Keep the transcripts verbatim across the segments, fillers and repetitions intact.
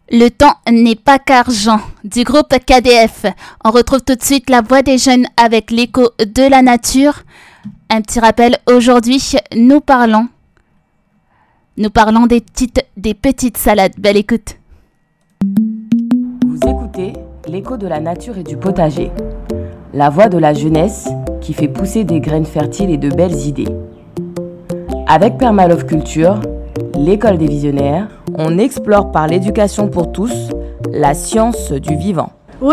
Le temps n'est pas qu'argent. Du groupe K D F, on retrouve tout de suite la voix des jeunes avec l'écho de la nature. Un petit rappel, aujourd'hui, nous parlons, nous parlons des petites, des petites salades. Belle écoute. Vous écoutez l'écho de la nature et du potager. La voix de la jeunesse qui fait pousser des graines fertiles et de belles idées. Avec Permalove Culture, l'école des visionnaires, on explore par l'éducation pour tous la science du vivant.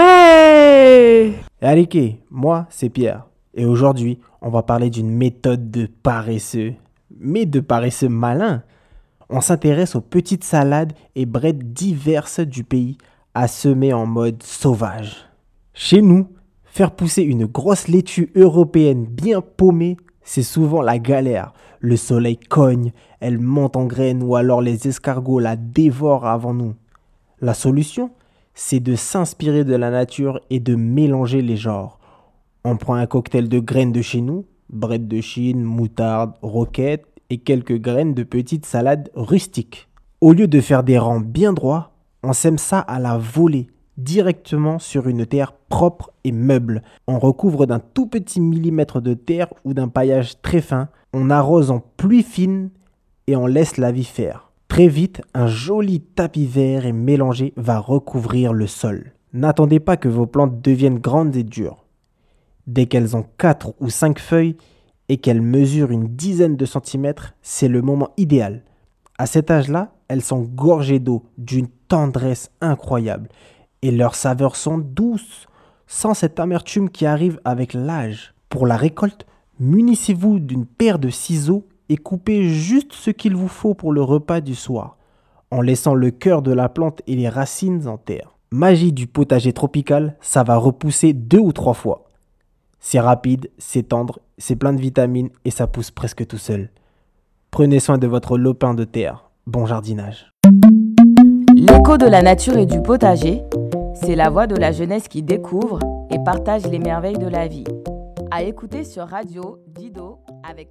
Ouais! Alike, moi c'est Pierre. Et aujourd'hui, on va parler d'une méthode de paresseux. Mais de paresseux malin. On s'intéresse aux petites salades et brettes diverses du pays à semer en mode sauvage. Chez nous, faire pousser une grosse laitue européenne bien paumée, c'est souvent la galère. Le soleil cogne, elle monte en graines ou alors les escargots la dévorent avant nous. La solution, c'est de s'inspirer de la nature et de mélanger les genres. On prend un cocktail de graines de chez nous, brettes de Chine, moutarde, roquette et quelques graines de petites salades rustiques. Au lieu de faire des rangs bien droits, on sème ça à la volée, directement sur une terre propre et meuble. On recouvre d'un tout petit millimètre de terre ou d'un paillage très fin. On arrose en pluie fine et on laisse la vie faire. Très vite, un joli tapis vert et mélangé va recouvrir le sol. N'attendez pas que vos plantes deviennent grandes et dures. Dès qu'elles ont quatre ou cinq feuilles et qu'elles mesurent une dizaine de centimètres, c'est le moment idéal. À cet âge-là, elles sont gorgées d'eau d'une tendresse incroyable et leurs saveurs sont douces, sans cette amertume qui arrive avec l'âge. Pour la récolte, munissez-vous d'une paire de ciseaux et coupez juste ce qu'il vous faut pour le repas du soir, en laissant le cœur de la plante et les racines en terre. Magie du potager tropical, ça va repousser deux ou trois fois. C'est rapide, c'est tendre, c'est plein de vitamines et ça pousse presque tout seul. Prenez soin de votre lopin de terre. Bon jardinage. L'écho de la nature et du potager, c'est la voix de la jeunesse qui découvre et partage les merveilles de la vie. À écouter sur Radio Dido avec...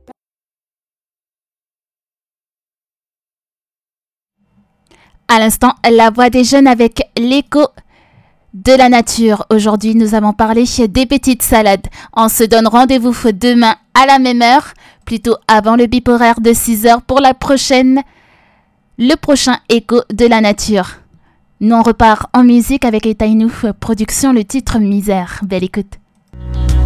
À l'instant, la voix des jeunes avec l'écho de la nature. Aujourd'hui, nous avons parlé des petites salades. On se donne rendez-vous demain à la même heure, plutôt avant le bip horaire de six heures pour la prochaine, le prochain écho de la nature. Nous, on repart en musique avec Etainou, production, le titre Misère. Belle écoute.